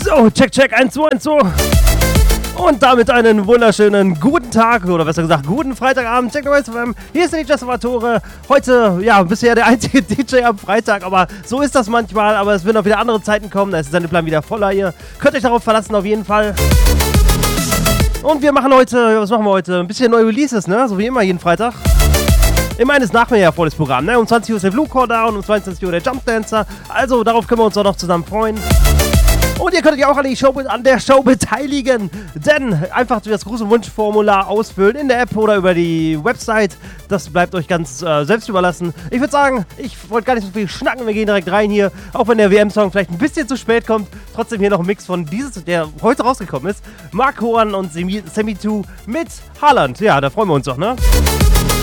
So, check, 1, 2, 1, 2. Und damit einen wunderschönen guten Tag, oder besser gesagt, guten Freitagabend. Check the FM. Hier ist der DJ Salvatore. Heute, ja, bisher der einzige DJ am Freitag, aber so ist das manchmal. Aber es werden auch wieder andere Zeiten kommen, da ist der Sendeplan wieder voller hier. Könnt euch darauf verlassen, auf jeden Fall. Und wir machen heute, was machen wir heute? Ein bisschen neue Releases, ne? So wie immer jeden Freitag. Immerhin ist nach mir ja volles Programm, ne? Um 20 Uhr ist der Blue Core Down, um 22 Uhr der Jump Dancer. Also darauf können wir uns auch noch zusammen freuen. Und ihr könnt euch auch an der Show beteiligen, denn einfach das große Wunschformular ausfüllen in der App oder über die Website. Das bleibt euch ganz selbst überlassen. Ich würde sagen, ich wollte gar nicht so viel schnacken, wir gehen direkt rein hier. Auch wenn der WM-Song vielleicht ein bisschen zu spät kommt, trotzdem hier noch ein Mix von der heute rausgekommen ist. Mark Horan und Semi 2 mit Haaland. Ja, da freuen wir uns doch, ne?